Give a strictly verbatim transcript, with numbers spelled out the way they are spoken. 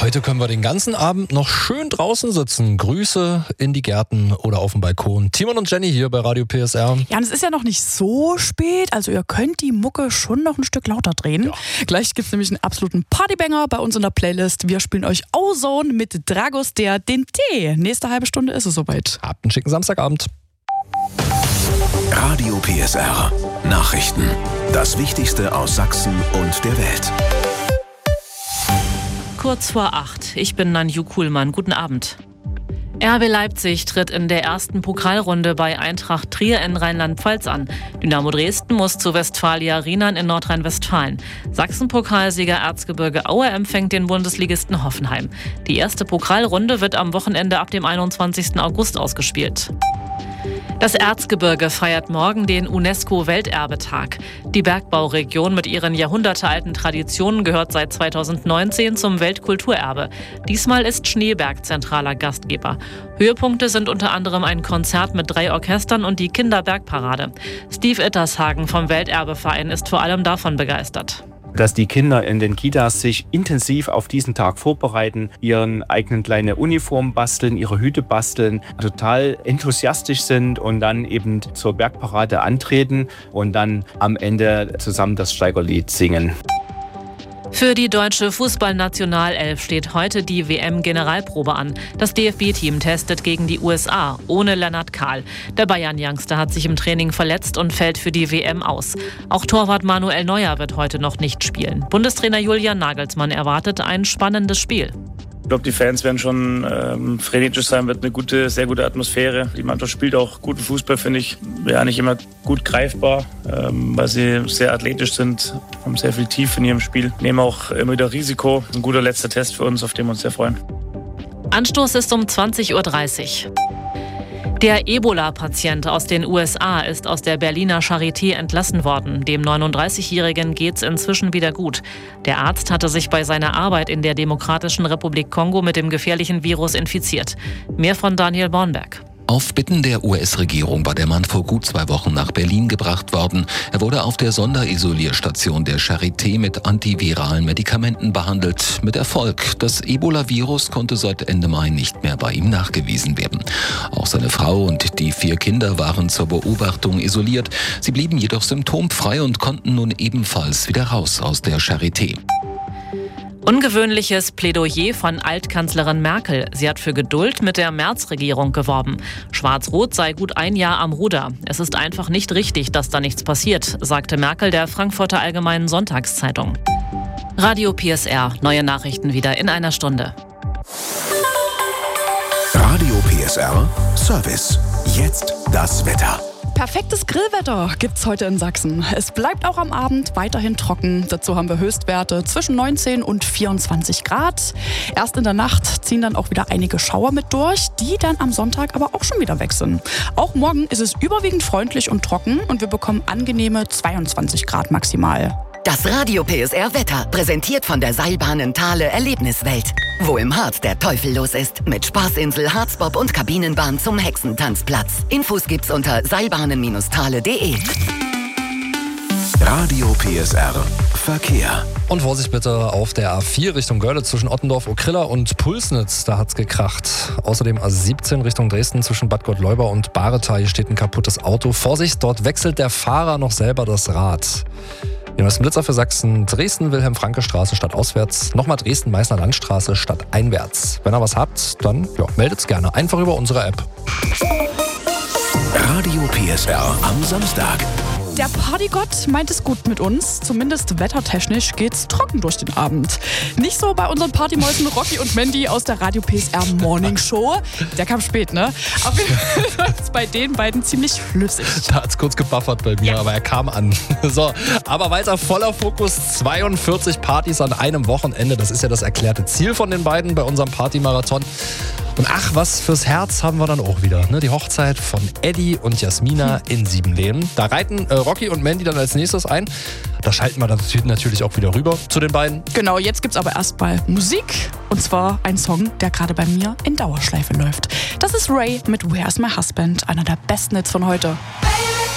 heute können wir den ganzen Abend noch schön draußen sitzen. Grüße in die Gärten oder auf dem Balkon. Timon und Jenny hier bei Radio P S R. Ja, und es ist ja noch nicht so spät, also ihr könnt die Mucke schon noch ein Stück lauter drehen. Ja. Gleich gibt es nämlich einen absoluten Partybanger bei uns in der Playlist. Wir spielen euch Ozone mit Dragos der den Tee. Nächste halbe Stunde ist es soweit. Habt einen schicken Samstagabend. Radio P S R. Nachrichten. Das Wichtigste aus Sachsen und der Welt. Kurz vor acht. Ich bin Nanju Kuhlmann. Guten Abend. R B Leipzig tritt in der ersten Pokalrunde bei Eintracht Trier in Rheinland-Pfalz an. Dynamo Dresden muss zu Westfalia Riemann in Nordrhein-Westfalen. Sachsen-Pokalsieger Erzgebirge Aue empfängt den Bundesligisten Hoffenheim. Die erste Pokalrunde wird am Wochenende ab dem einundzwanzigsten August ausgespielt. Das Erzgebirge feiert morgen den UNESCO-Welterbetag. Die Bergbauregion mit ihren jahrhundertealten Traditionen gehört seit zweitausendneunzehn zum Weltkulturerbe. Diesmal ist Schneeberg zentraler Gastgeber. Höhepunkte sind unter anderem ein Konzert mit drei Orchestern und die Kinderbergparade. Steve Ittershagen vom Welterbeverein ist vor allem davon begeistert. Dass die Kinder in den Kitas sich intensiv auf diesen Tag vorbereiten, ihren eigenen kleine Uniform basteln, ihre Hüte basteln, total enthusiastisch sind und dann eben zur Bergparade antreten und dann am Ende zusammen das Steigerlied singen. Für die deutsche Fußballnationalelf steht heute die W M-Generalprobe an. Das D F B-Team testet gegen die U S A ohne Lennart Kahl. Der Bayern-Youngster hat sich im Training verletzt und fällt für die W M aus. Auch Torwart Manuel Neuer wird heute noch nicht spielen. Bundestrainer Julian Nagelsmann erwartet ein spannendes Spiel. Ich glaube, die Fans werden schon ähm, frenetisch sein, wird eine gute, sehr gute Atmosphäre. Die Mannschaft spielt auch guten Fußball, finde ich. Ja, nicht immer gut greifbar, ähm, weil sie sehr athletisch sind, haben sehr viel Tiefe in ihrem Spiel. Nehmen auch immer wieder Risiko. Ein guter letzter Test für uns, auf den wir uns sehr freuen. Anstoß ist um zwanzig Uhr dreißig. Der Ebola-Patient aus den U S A ist aus der Berliner Charité entlassen worden. Dem neununddreißigjährigen geht's inzwischen wieder gut. Der Arzt hatte sich bei seiner Arbeit in der Demokratischen Republik Kongo mit dem gefährlichen Virus infiziert. Mehr von Daniel Bornberg. Auf Bitten der U S-Regierung war der Mann vor gut zwei Wochen nach Berlin gebracht worden. Er wurde auf der Sonderisolierstation der Charité mit antiviralen Medikamenten behandelt. Mit Erfolg. Das Ebola-Virus konnte seit Ende Mai nicht mehr bei ihm nachgewiesen werden. Auch seine Frau und die vier Kinder waren zur Beobachtung isoliert. Sie blieben jedoch symptomfrei und konnten nun ebenfalls wieder raus aus der Charité. Ungewöhnliches Plädoyer von Altkanzlerin Merkel. Sie hat für Geduld mit der Merz-Regierung geworben. Schwarz-Rot sei gut ein Jahr am Ruder. Es ist einfach nicht richtig, dass da nichts passiert, sagte Merkel der Frankfurter Allgemeinen Sonntagszeitung. Radio P S R. Neue Nachrichten wieder in einer Stunde. Radio P S R Service. Jetzt das Wetter. Perfektes Grillwetter gibt's heute in Sachsen. Es bleibt auch am Abend weiterhin trocken. Dazu haben wir Höchstwerte zwischen neunzehn und vierundzwanzig Grad. Erst in der Nacht ziehen dann auch wieder einige Schauer mit durch, die dann am Sonntag aber auch schon wieder weg sind. Auch morgen ist es überwiegend freundlich und trocken und wir bekommen angenehme zweiundzwanzig Grad maximal. Das Radio P S R Wetter, präsentiert von der Seilbahnen Thale Erlebniswelt. Wo im Harz der Teufel los ist, mit Spaßinsel, Harzbob und Kabinenbahn zum Hexentanzplatz. Infos gibt's unter seilbahnen Thale punkt de. Radio P S R Verkehr. Und Vorsicht bitte auf der A vier Richtung Görlitz zwischen Ottendorf, Okrilla und Pulsnitz. Da hat's gekracht. Außerdem A siebzehn Richtung Dresden zwischen Bad Gottleuba und Baretal. Hier steht ein kaputtes Auto. Vorsicht, dort wechselt der Fahrer noch selber das Rad. Hier ist ein Blitzer für Sachsen. Dresden, Wilhelm-Franke-Straße statt auswärts. Nochmal Dresden, Meißner Landstraße statt einwärts. Wenn ihr was habt, dann ja, meldet's gerne. Einfach über unsere App. Radio P S R am Samstag. Der Partygott meint es gut mit uns. Zumindest wettertechnisch geht's trocken durch den Abend. Nicht so bei unseren Partymäusen Rocky und Mandy aus der Radio P S R Morning Show. Der kam spät, ne? Auf jeden Fall ist bei den beiden ziemlich flüssig. Da hat's kurz gebuffert bei mir, ja. Aber er kam an. So, aber weiter voller Fokus. zweiundvierzig Partys an einem Wochenende. Das ist ja das erklärte Ziel von den beiden bei unserem Partymarathon. Und ach, was fürs Herz haben wir dann auch wieder. Ne? Die Hochzeit von Eddie und Jasmina in Siebenleben. Da reiten äh, Rocky und Mandy dann als nächstes ein. Da schalten wir dann natürlich auch wieder rüber zu den beiden. Genau, jetzt gibt's aber erstmal Musik. Und zwar ein Song, der gerade bei mir in Dauerschleife läuft. Das ist Ray mit Where's My Husband, einer der besten Hits von heute. Hey!